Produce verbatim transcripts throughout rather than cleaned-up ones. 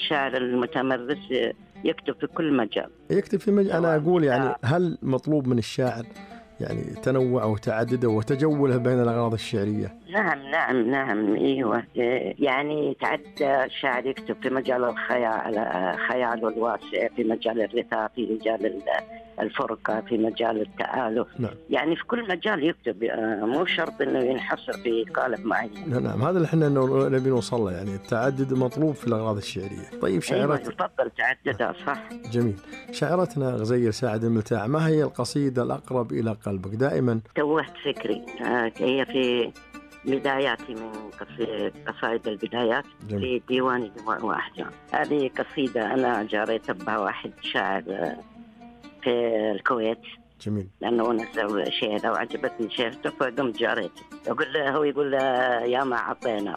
الشاعر المتمرس يكتب في كل مجال. يكتب في مجال. أنا أقول يعني هل مطلوب من الشاعر يعني تنوع وتعدد وتجوله بين الأغراض الشعرية؟ نعم نعم نعم ايوه، يعني تعدى الشاعر يكتب في مجال الخيال، خياله الواسع، في مجال الرثاء، في مجال الفرقة، في مجال التآلف. نعم. يعني في كل مجال يكتب، مو شرط انه ينحصر في قالب معين. نعم، هذا اللي احنا نبي نوصل له، يعني التعدد مطلوب في الأغراض الشعرية. طيب شاعرت أيوة يفضل تعددها صح. جميل. شاعرتنا غزيل سعد الملتاع، ما هي القصيدة الأقرب إلى قلبك دائما؟ توهت فكري، هي في بداياتي من قصائد البدايات. جميل. في ديواني دموع وأحجام. هذه قصيدة أنا جاريت بها واحد شاعر في الكويت. جميل. لأنه نزل شعر وعجبتني شعرته فقمت جاريته. يقول له هو يقول له يا ما عطينا،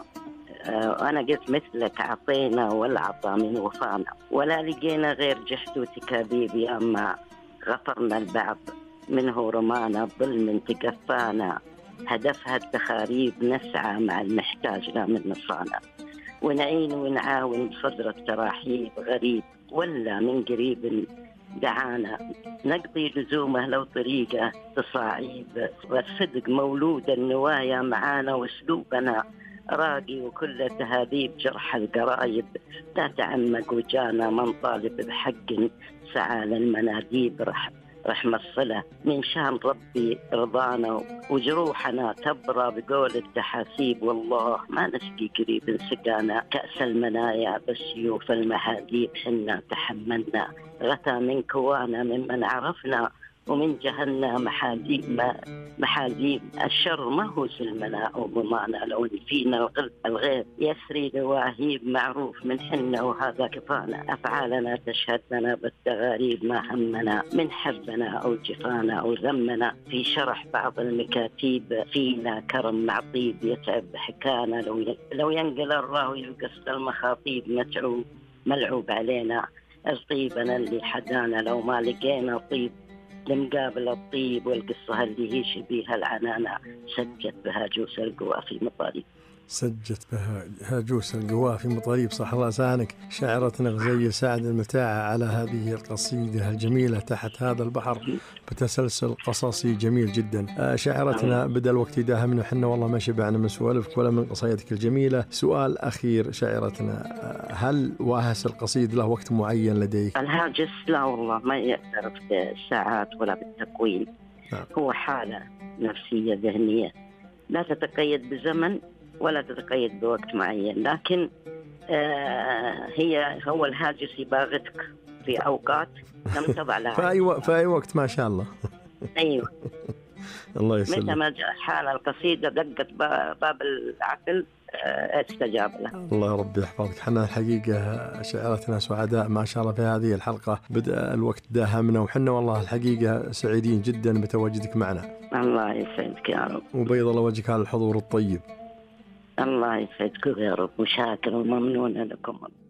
وأنا قلت مثلك عطينا ولا عطى من وفانا، ولا لقينا غير جحد وتكاذيب، يا ما غفرنا البعض منه رمانا، ظلم تكفانا هدفها التخاريب، نسعى مع المحتاج لا من نصانا، ونعين ونعاون صدر التراحيب، غريب ولا من قريب دعانا، نقضي لزومه لو طريقه تصاعيب، والصدق مولود النوايا معانا، واسلوبنا راقي وكل تهذيب، جرح القرايب لا تعمق وجانا، من طالب بحق سعى للمناديب، رح رحمة الصلة من شان ربي رضانا، وجروحنا تبرى بقول التحاسيب، والله ما نسقي قريب سقانا، كأس المنايا بسيوف المحاديب، حنا تحملنا غثى من كوانا، ممن عرفنا ومن جهلنا محاديب محاديب، الشر ما هو سلمنا أو ضمانا، لو فينا الغير يسري لواهيب، معروف من حنا وهذا كفانا، أفعالنا تشهد لنا بالتغاريب، ما همنا من حبنا أو جفانا أو ذمنا، في شرح بعض المكاتيب، فينا كرم معطيب يتعب حكانا، لو لو ينقل الراوي يقصد المخاطيب، متعوب ملعوب علينا طيبنا اللي حدانا، لو ما لقينا طيب لمقابل الطيب، والقصة اللي هي شبيهة العنانة، سجت بها جوس القوى في مطالب. سجت بها هاجوس القوى في مطالب. صح الله لسانك. شاعرتنا غزيل سعد الملتاع على هذه القصيدة الجميلة تحت هذا البحر بتسلسل قصصي جميل جدا. شاعرتنا بدأ الوقت يداهمنا وحنا والله ما شبعنا من سوالفك ولا من قصيدتك الجميلة. سؤال أخير شاعرتنا، هل واهس القصيد له وقت معين لديك؟ الهاجس لا والله ما يأثر بالساعات ولا بالتقويم. نعم. هو حالة نفسية ذهنية لا تتقيد بزمن ولا تتقيد بوقت معين، لكن آه هي هو الهاجس يباغتك في أوقات لم تضع لها في أي في أي وقت ما شاء الله. أيوة. الله يسلمك. متى ما جاء حال القصيدة دقت باب العقل استجاب له. الله ربي يحفظك. حنا الحقيقة شاعرتنا سعداء ما شاء الله في هذه الحلقة، بدأ الوقت داهمنا وحنا والله الحقيقة سعيدين جدا بتواجدك معنا. الله يسعدك يا رب وبيض الله وجهك على الحضور الطيب. الله يسعدك يا رب، وشاكر وممنون لكم.